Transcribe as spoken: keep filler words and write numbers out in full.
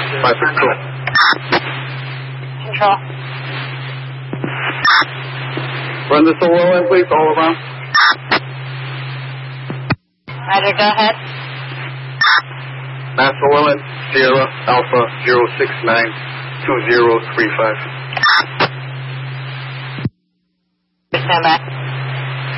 five six two. Control. Run this all in, please, all around. Roger, go ahead. Master Orland, Sierra Alpha zero six nine two zero three five. Stand by.